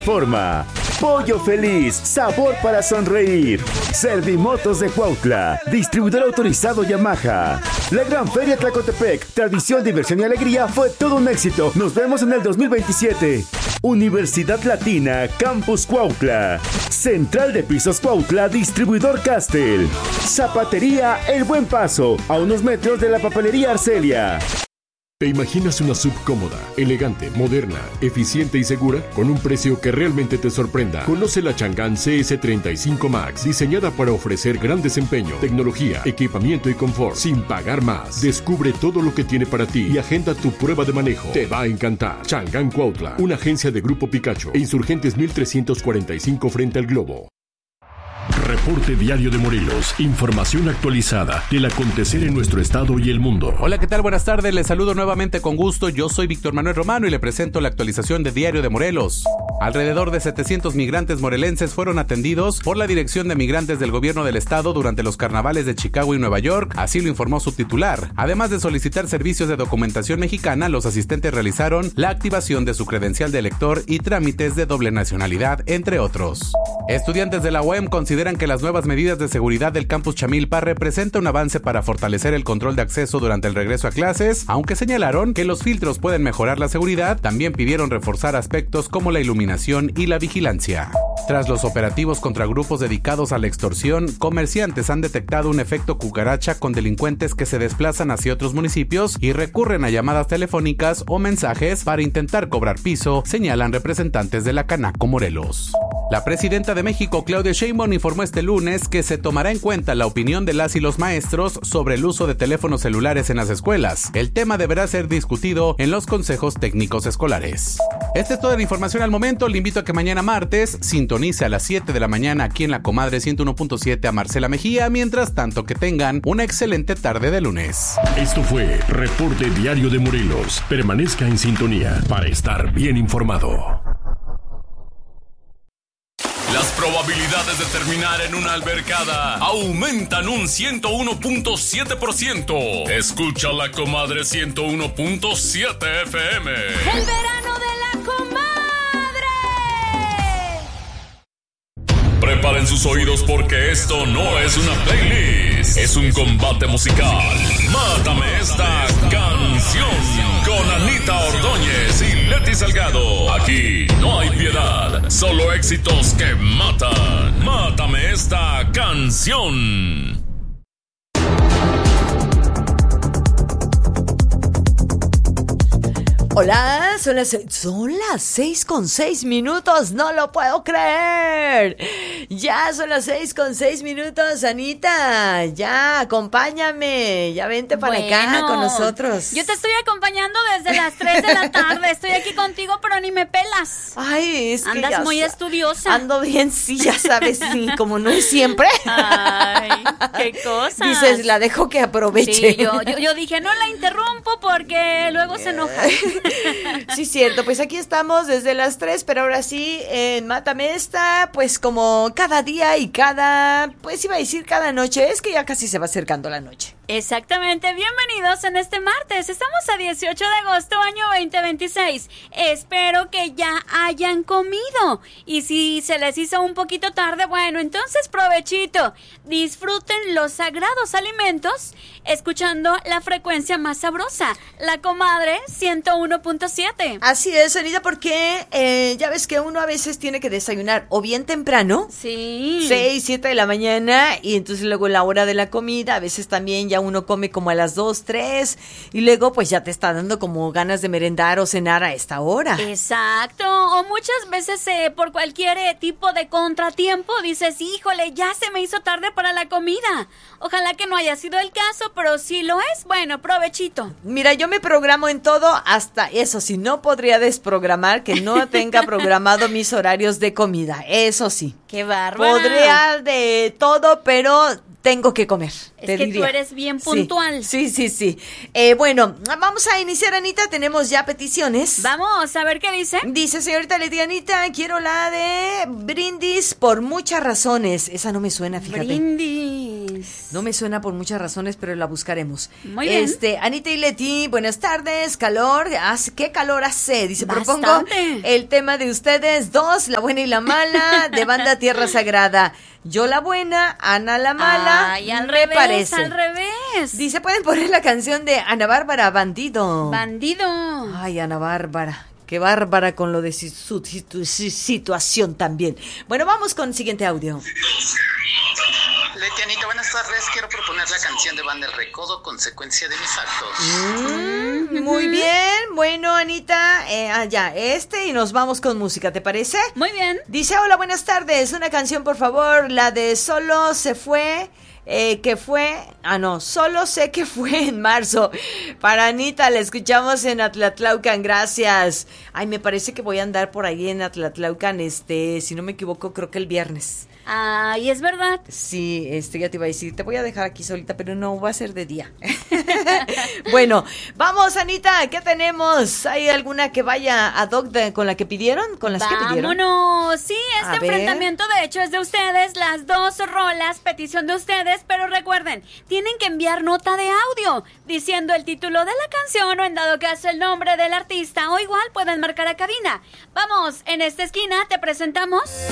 forma. Pollo Feliz, sabor para sonreír. Servimotos de Cuautla, distribuidor autorizado Yamaha. La Gran Feria Tlacotepec, tradición, diversión y alegría, fue todo un éxito. Nos vemos en el 2027. Universidad Latina, Campus Cuautla. Central de Pisos Cuautla, distribuidor Castel. Zapatería El Buen Paso, a unos metros de la papelería Arcelia. ¿Te imaginas una sub cómoda, elegante, moderna, eficiente y segura? Con un precio que realmente te sorprenda. Conoce la Chang'an CS35 Max, diseñada para ofrecer gran desempeño, tecnología, equipamiento y confort, sin pagar más. Descubre todo lo que tiene para ti y agenda tu prueba de manejo. Te va a encantar. Chang'an Cuautla, una agencia de Grupo Picacho, e Insurgentes 1345 frente al Globo. Reporte Diario de Morelos. Información actualizada del acontecer en nuestro estado y el mundo. Hola, ¿qué tal? Buenas tardes. Les saludo nuevamente con gusto. Yo soy Víctor Manuel Romano y le presento la actualización de Diario de Morelos. Alrededor de 700 migrantes morelenses fueron atendidos por la Dirección de Migrantes del Gobierno del Estado durante los carnavales de Chicago y Nueva York, así lo informó su titular. Además de solicitar servicios de documentación mexicana, los asistentes realizaron la activación de su credencial de elector y trámites de doble nacionalidad, entre otros. Estudiantes de la UAM consideran que las nuevas medidas de seguridad del campus Chamilpa representan un avance para fortalecer el control de acceso durante el regreso a clases, aunque señalaron que los filtros pueden mejorar la seguridad. También pidieron reforzar aspectos como la iluminación y la vigilancia. Tras los operativos contra grupos dedicados a la extorsión, comerciantes han detectado un efecto cucaracha con delincuentes que se desplazan hacia otros municipios y recurren a llamadas telefónicas o mensajes para intentar cobrar piso, señalan representantes de la Canaco Morelos. La presidenta de México, Claudia Sheinbaum, informó este lunes que se tomará en cuenta la opinión de las y los maestros sobre el uso de teléfonos celulares en las escuelas. El tema deberá ser discutido en los consejos técnicos escolares. Esta es toda la información al momento. Le invito a que mañana martes sintonice a las 7 de la mañana aquí en La Comadre 101.7 a Marcela Mejía. Mientras tanto, que tengan una excelente tarde de lunes. Esto fue Reporte Diario de Morelos. Permanezca en sintonía para estar bien informado. Las probabilidades de terminar en una albercada aumentan un 101.7%. Escucha La Comadre 101.7 FM. El verano de La Comadre. Preparen sus oídos porque esto no es una playlist, es un combate musical. Mátame esta canción con Anita Ordóñez y Leti Salgado. Aquí no hay piedad, solo éxitos que matan. Mátame esta canción. Hola, son las 6:06, no lo puedo creer. Ya son las 6:06, Anita, ya, acompáñame, ya vente para acá con nosotros. Yo te estoy acompañando desde las 3 de la tarde, estoy aquí contigo, pero ni me pelas. Ay, es que andas muy estudiosa. Ando bien, sí, ya sabes, sí, como no es siempre. Ay, qué cosa. Dices, la dejo que aproveche. Sí, yo dije, no la interrumpo porque luego se enoja. Sí, cierto, pues aquí estamos desde las 3, pero ahora sí, en Mátame Esta, pues como cada día y pues iba a decir cada noche, es que ya casi se va acercando la noche. Exactamente, bienvenidos en este martes, estamos a 18 de agosto, año 2026, espero que ya hayan comido, y si se les hizo un poquito tarde, bueno, entonces provechito, disfruten los sagrados alimentos, escuchando la frecuencia más sabrosa, La Comadre 101.7. Así es, Anita, porque ya ves que uno a veces tiene que desayunar o bien temprano, sí, 6, 7 de la mañana, y entonces luego la hora de la comida, a veces también ya uno come como a las 2, 3, y luego pues ya te está dando como ganas de merendar o cenar a esta hora. Exacto, o muchas veces por cualquier tipo de contratiempo dices, híjole, ya se me hizo tarde para la comida. Ojalá que no haya sido el caso, pero si lo es, bueno, provechito. Mira, yo me programo en todo, hasta eso sí, no podría desprogramar que no tenga programado mis horarios de comida, eso sí. ¡Qué bárbara! Podría de todo, pero tengo que comer. Es que tú eres bien puntual. Sí. Bueno, vamos a iniciar, Anita. Tenemos ya peticiones. Vamos a ver qué dice. Dice, señorita Leti, Anita, quiero la de Brindis por muchas razones. Esa no me suena, fíjate. Brindis. No me suena por muchas razones, pero la buscaremos. Muy bien. Anita y Leti, buenas tardes. Calor, ¿qué calor hace? Dice, Bastante. propongo el tema de ustedes dos, la buena y la mala, de banda Tierra Sagrada. Yo la buena, Ana la mala. Ay, al me revés, parece. al revés. Dice, pueden poner la canción de Ana Bárbara, Bandido. Bandido. Ay, Ana Bárbara. Qué bárbara con lo de su situación también. Bueno, vamos con el siguiente audio. Leti, Anita, buenas tardes. Quiero proponer la canción de Banda El Recodo, Consecuencia de mis actos. Muy bien. Bueno, Anita, ya, y nos vamos con música, ¿te parece? Muy bien. Dice, hola, buenas tardes. Una canción, por favor, la de Solo se fue... solo sé que fue en marzo. Para Anita, la escuchamos en Atlatlaucan, gracias. Ay, me parece que voy a andar por ahí en Atlatlaucan, si no me equivoco, creo que el viernes. Ay, es verdad. Sí, ya te iba a decir, te voy a dejar aquí solita, pero no, va a ser de día. Bueno, vamos, Anita, ¿qué tenemos? ¿Hay alguna que vaya ad hoc con la que pidieron? ¿Con las que pidieron? Vámonos. Sí, A este ver. enfrentamiento de hecho es de ustedes, las dos rolas, petición de ustedes, pero recuerden, tienen que enviar nota de audio diciendo el título de la canción o en dado caso el nombre del artista o igual pueden marcar a cabina. Vamos, en esta esquina te presentamos...